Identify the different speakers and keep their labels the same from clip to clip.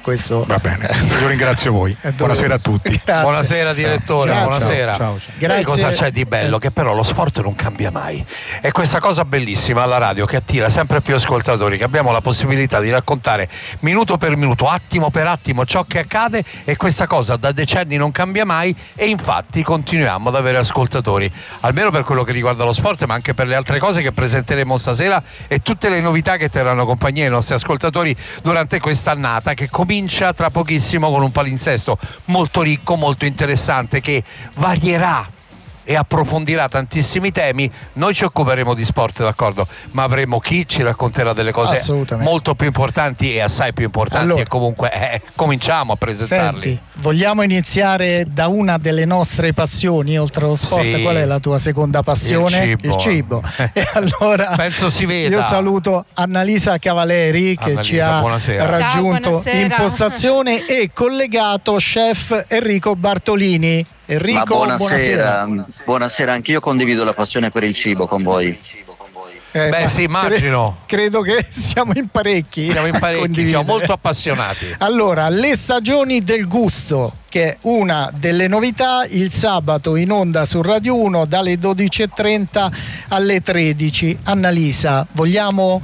Speaker 1: questo
Speaker 2: va bene. Io ringrazio voi. Buonasera a tutti.
Speaker 1: Grazie.
Speaker 3: Buonasera direttore,
Speaker 1: Grazie.
Speaker 3: buonasera.
Speaker 2: Ciao.
Speaker 3: Sai cosa c'è di bello? Che però lo sport non cambia mai. È questa cosa bellissima alla radio che attira sempre più ascoltatori, che abbiamo la possibilità di raccontare minuto per minuto, attimo per attimo ciò che accade, e questa cosa da decenni non cambia mai, e infatti continuiamo ad avere ascoltatori, almeno per quello che riguarda lo sport, ma anche per le altre cose che presenteremo stasera e tutte le novità che terranno compagnia ai nostri ascoltatori durante quest'annata, che comincia tra pochissimo con un palinsesto molto ricco, molto interessante, che varierà e approfondirà tantissimi temi. Noi ci occuperemo di sport, d'accordo, ma avremo chi ci racconterà delle cose molto più importanti e assai più importanti. Allora, e comunque cominciamo a presentarli.
Speaker 1: Senti, vogliamo iniziare da una delle nostre passioni oltre allo sport?
Speaker 3: Sì.
Speaker 1: Qual è la tua seconda passione?
Speaker 3: Il cibo.
Speaker 1: E allora
Speaker 3: penso si veda.
Speaker 1: Io saluto Annalisa Cavaleri che ci ha raggiunto in postazione, e collegato chef Enrico Bartolini. Enrico, buonasera.
Speaker 4: Buonasera, anch'io condivido la passione per il cibo con voi.
Speaker 3: Beh sì, immagino.
Speaker 1: Credo che siamo in parecchi.
Speaker 3: Siamo molto appassionati.
Speaker 1: Allora, le stagioni del gusto, che è una delle novità, il sabato in onda su Radio 1 dalle 12:30 alle 13. Annalisa, vogliamo...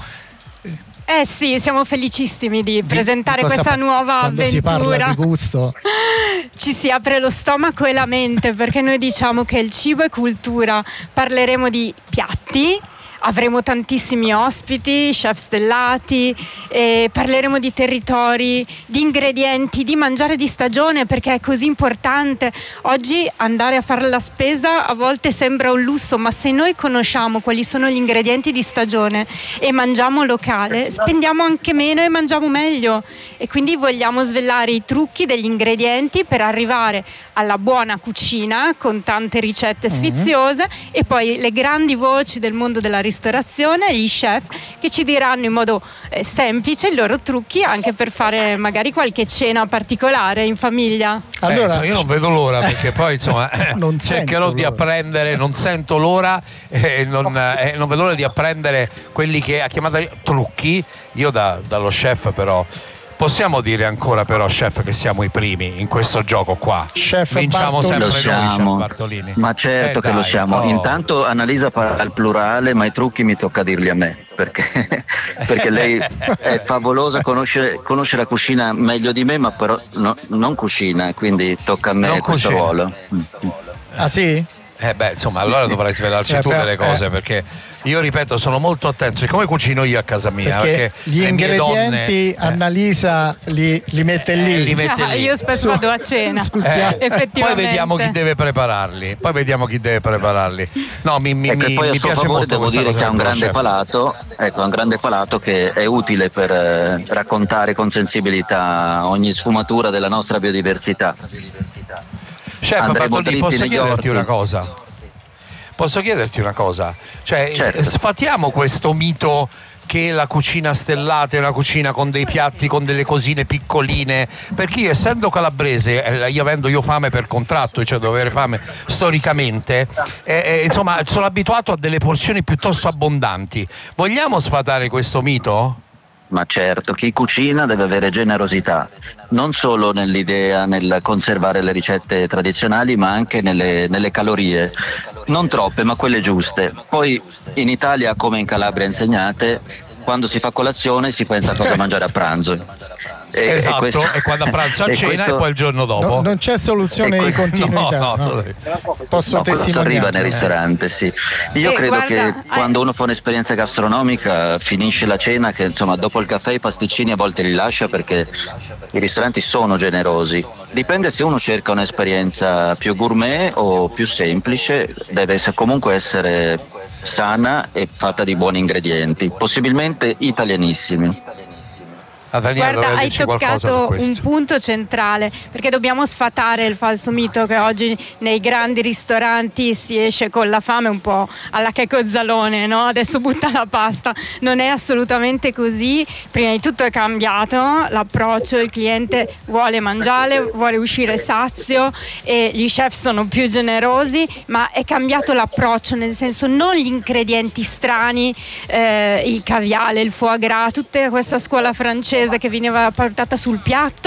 Speaker 5: Sì, siamo felicissimi di presentare questa nuova
Speaker 1: quando
Speaker 5: avventura.
Speaker 1: Si parla di gusto
Speaker 5: ci si apre lo stomaco e la mente, perché noi diciamo che il cibo è cultura. Parleremo di piatti, avremo tantissimi ospiti, chef stellati, e parleremo di territori, di ingredienti, di mangiare di stagione, perché è così importante. Oggi andare a fare la spesa a volte sembra un lusso, ma se noi conosciamo quali sono gli ingredienti di stagione e mangiamo locale, spendiamo anche meno e mangiamo meglio. E quindi vogliamo svelare i trucchi degli ingredienti per arrivare alla buona cucina con tante ricette sfiziose, e poi le grandi voci del mondo della ristorazione, gli chef che ci diranno in modo semplice i loro trucchi anche per fare magari qualche cena particolare in famiglia.
Speaker 3: Allora, io non vedo l'ora, perché poi insomma cercherò di apprendere, non sento l'ora, non vedo l'ora di apprendere quelli che ha chiamato trucchi. Io dallo chef però possiamo dire ancora, però, chef, che siamo i primi in questo gioco qua.
Speaker 1: Chef
Speaker 3: vinciamo
Speaker 1: Bartolini.
Speaker 3: sempre noi, chef Bartolini.
Speaker 4: Ma certo che lo siamo. Intanto Annalisa parla al plurale, ma i trucchi mi tocca dirli a me, perché lei è favolosa, conosce la cucina meglio di me, ma però non cucina, quindi tocca a me questo ruolo.
Speaker 1: Ah sì?
Speaker 3: Insomma, allora dovrai svelarci tu delle cose, perché io ripeto, sono molto attento, siccome cucino io a casa mia, perché
Speaker 1: gli ingredienti Annalisa li mette lì.
Speaker 5: Io spesso vado a cena, effettivamente.
Speaker 3: Poi vediamo chi deve prepararli. No, mi
Speaker 4: poi a suo
Speaker 3: piace
Speaker 4: favore
Speaker 3: molto.
Speaker 4: devo dire che ha un grande palato, che è utile per raccontare con sensibilità ogni sfumatura della nostra biodiversità.
Speaker 3: Chef Bartolini, posso chiederti una cosa? Cioè,
Speaker 4: certo.
Speaker 3: Sfatiamo questo mito che la cucina stellata è una cucina con dei piatti, con delle cosine piccoline, perché io, essendo calabrese, io fame per contratto, cioè devo avere fame storicamente, insomma sono abituato a delle porzioni piuttosto abbondanti. Vogliamo sfatare questo mito?
Speaker 4: Ma certo, chi cucina deve avere generosità, non solo nell'idea, nel conservare le ricette tradizionali, ma anche nelle calorie, non troppe ma quelle giuste. Poi in Italia, come in Calabria insegnate, quando si fa colazione si pensa a cosa mangiare a pranzo.
Speaker 3: Esatto, e quando a pranzo a cena e poi il giorno dopo.
Speaker 1: Non c'è soluzione di continuità. Posso testimoniare.
Speaker 4: Arriva nel ristorante, sì. Io credo che quando uno fa un'esperienza gastronomica finisce la cena, che insomma dopo il caffè i pasticcini a volte li lascia, perché i ristoranti sono generosi. Dipende se uno cerca un'esperienza più gourmet o più semplice, deve comunque essere sana e fatta di buoni ingredienti, possibilmente italianissimi.
Speaker 5: Guarda, hai toccato un punto centrale, perché dobbiamo sfatare il falso mito che oggi nei grandi ristoranti si esce con la fame un po' alla Checco Zalone, no? Adesso butta la pasta. Non è assolutamente così. Prima di tutto è cambiato l'approccio, il cliente vuole mangiare, vuole uscire sazio e gli chef sono più generosi, ma è cambiato l'approccio, nel senso non gli ingredienti strani, il caviale, il foie gras, tutta questa scuola francese che veniva portata sul piatto,